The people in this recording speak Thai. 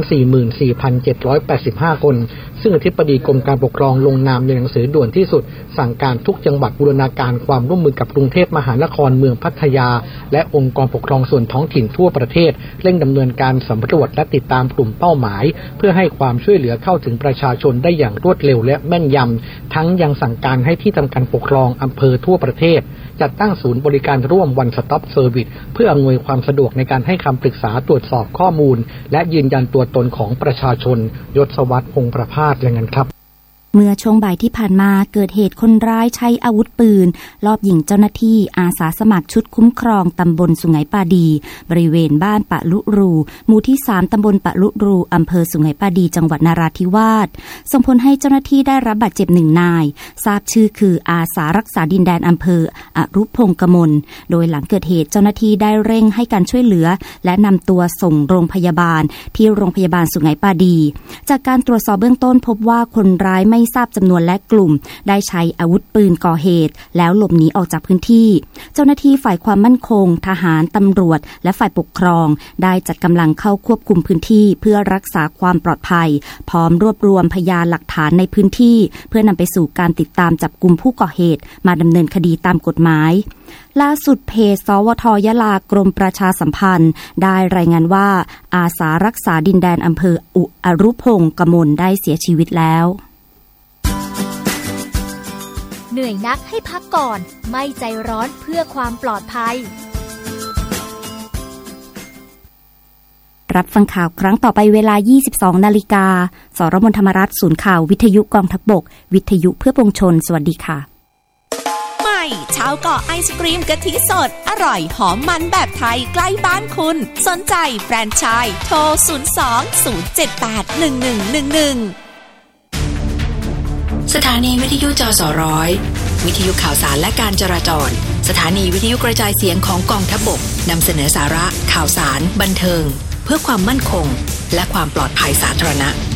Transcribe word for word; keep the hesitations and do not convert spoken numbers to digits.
สี่หมื่นสี่พันเจ็ดร้อยแปดสิบห้า คนซึ่งอธิบดีกรมการปกครองลงนามในหนังสือด่วนที่สุดสั่งการทุกจังหวัดบูรณาการความร่วมมือกับกรุงเทพมหานครเมืองพัทยาและองค์กรปกครองส่วนท้องถิ่นทั่วประเทศเร่งดำเนินการสำรวจและติดตามกลุ่มเป้าหมายเพื่อให้ความช่วยเหลือเข้าถึงประชาชนได้อย่างรวดเร็วและแม่นยำทั้งยังสั่งการให้ที่ทำการปกครองอำเภอทั่วประเทศจัดตั้งศูนย์บริการร่วม One Stop Service เพื่ออำนวยความสะดวกในการให้คำปรึกษาตรวจสอบข้อมูลและยืนยันตัวตนของประชาชนยศวัฒน์ พงษ์ประภาสรายงานครับเมื่อช่วงบ่ายที่ผ่านมาเกิดเหตุคนร้ายใช้อาวุธปืนลอบยิงเจ้าหน้าที่อาสาสมัครชุดคุ้มครองตำบลสุไหงปาดีบริเวณบ้านปะลุรูหมู่ที่สามตำบลปะลุรูอำเภอสุไหงปาดีจังหวัดนราธิวาสส่งผลให้เจ้าหน้าที่ได้รับบาดเจ็บหนึ่งนายทราบชื่อคืออาสารักษาดินแดนอำเภออรุพงษ์กมลโดยหลังเกิดเหตุเจ้าหน้าที่ได้เร่งให้การช่วยเหลือและนำตัวส่งโรงพยาบาลที่โรงพยาบาลสุไหงปาดีจากการตรวจสอบเบื้องต้นพบว่าคนร้ายไม่ทราบจำนวนและกลุ่มได้ใช้อาวุธปืนก่อเหตุแล้วหลบหนีออกจากพื้นที่เจ้าหน้าที่ฝ่ายความมั่นคงทหารตำรวจและฝ่ายปกครองได้จัดกำลังเข้าควบคุมพื้นที่เพื่อรักษาความปลอดภัยพร้อมรวบรวมพยานหลักฐานในพื้นที่เพื่อนำไปสู่การติดตามจับกุมผู้ก่อเหตุมาดำเนินคดีตามกฎหมายล่าสุดเพจสวทยะลากรมประชาสัมพันธ์ได้รายงานว่าอาสารักษาดินแดนอำเภออุอรุพงษ์กมลได้เสียชีวิตแล้วเหนื่อยนักให้พักก่อนไม่ใจร้อนเพื่อความปลอดภัยรับฟังข่าวครั้งต่อไปเวลา ยี่สิบสอง นาฬิกาสรมนธรรมรัฐศูนย์ข่าววิทยุกองทัพบกวิทยุเพื่อปวงชนสวัสดีค่ะใหม่ชาวเกาะไอศกรีมกะทิสดอร่อยหอมมันแบบไทยใกล้บ้านคุณสนใจแฟรนไชส์โทรศูนย์ สอง ศูนย์ เจ็ด แปด หนึ่ง หนึ่ง หนึ่ง หนึ่งสถานีวิทยุจสร้อยวิทยุข่าวสารและการจราจรสถานีวิทยุกระจายเสียงของกองทัพบกนำเสนอสาระข่าวสารบันเทิงเพื่อความมั่นคงและความปลอดภัยสาธารณะ